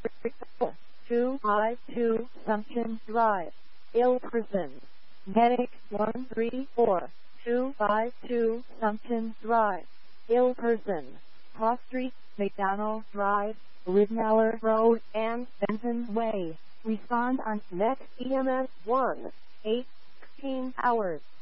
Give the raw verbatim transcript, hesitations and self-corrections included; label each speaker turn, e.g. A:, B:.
A: two five two Sumption Drive, Ilperson. Medic one three four, two five two Sumption Drive, Ilperson. Cross Street, McDonald Drive, Ridnour Road, and Benton Way. Respond on next E M S one, eight, sixteen hours.